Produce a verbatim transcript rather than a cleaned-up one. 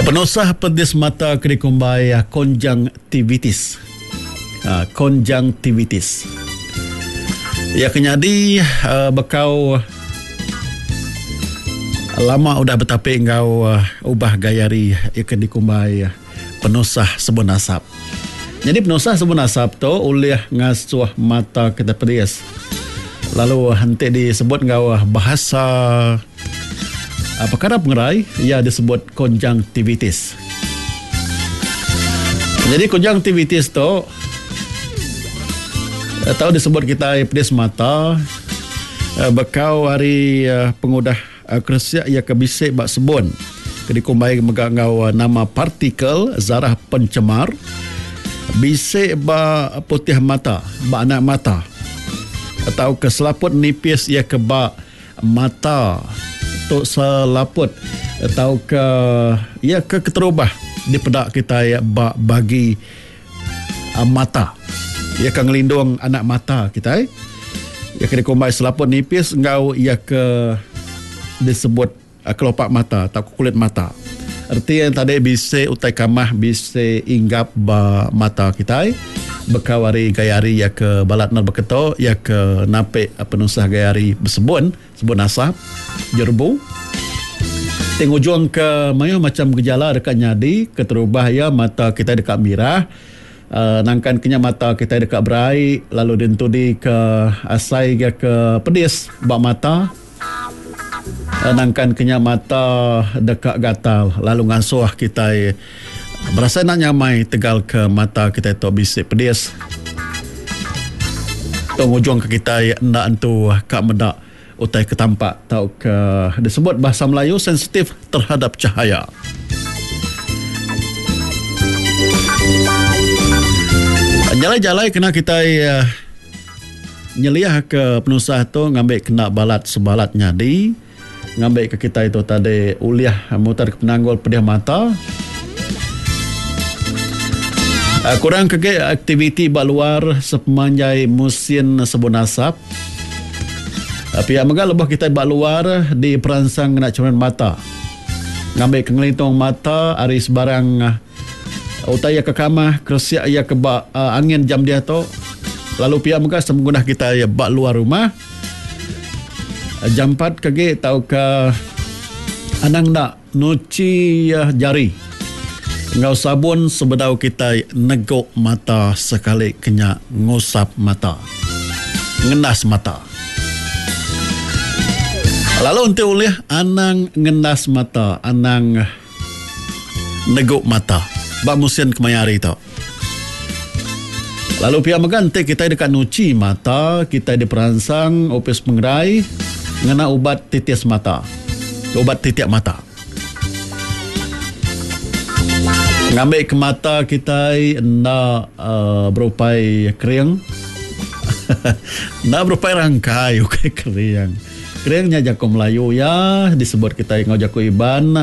Penosah pedis mata kedikumbai konjungtivitis. Uh, konjungtivitis. Ya kenyadi uh, bekau lama udah betapik engkau uh, ubah gayari ya kedikumbai penosah sebun asap. Jadi penosah sebun asap tu oleh ngasuh mata kita pedis. Lalu hantik disebut engkau bahasa uh, perkara pengerai ia disebut konjungtivitis. Jadi konjungtivitis tu atau disebut kita pedis mata uh, bekau hari uh, pengudah uh, keresiak ia kebisik bak sebun kedikumbai megangau uh, nama partikel zarah pencemar bisik bak putih mata bak anak mata atau keselaput nipis ia ke bak mata untuk selaput atau ke ia ke keterubah di pedak kita ya bak bagi uh, mata. Ia akan melindung anak mata kita. Eh? Ia akan dikumbai selaput nipis engkau ia ke disebut uh, kelopak mata atau kulit mata. Arti yang tadi bisa utai kamah bisa inggap ba mata kita. Eh? Bekawari gayari ia ke balat nal beketo ia ke napik penusah gayari bersebun sebun asap jerbu. Tengok juang ke mayu macam gejala dekat nyadi keterubah ya mata kita dekat mirah. Uh, nangkan kenya mata kita dekat berai lalu dintudi ke asai ke, ke pedis bak mata uh, nangkan kenya mata dekat gatal lalu ngasuh kita uh, berasa nak nyamai tegal ke mata kita itu bisik pedis tong ujung ke kita ya ndak entu kak medak utai ketampak tau ke disebut bahasa Melayu sensitif terhadap cahaya. Jalai-jalai kena kita uh, nyeliah ke penusah tu ngambil kena balat sebalat nyadi ngambil ke kita itu tadi uliah mutar ke penanggul pedih mata uh, kurang kege aktiviti bak luar sepanjang musim sebun asap uh, pihak megal lebah kita bak luar di perangsang kena cermin mata ngambil ke ngelintong mata hari sebarang uh, utai ke kamah keresiak ia ke bak uh, angin jam dia tu lalu pihak muka semenggunah kita ya bak luar rumah uh, jam empat kage tau ke anang nak nuci uh, jari ngau sabun sebedau kita negok mata sekali kenya ngusap mata ngenas mata lalu untuk oleh anang ngenas mata anang negok mata bak musim kemayari tau. Lalu pihak mengganti kita dekat nuci mata, kita diperansang opis pengerai ngena ubat titis mata. Ubat titiak mata. Ngambil ke mata kita nak uh, berupai kering. Nak berupai rangkai, okay, kering. Keringnya jago Melayu ya disebut kita ngau jago iban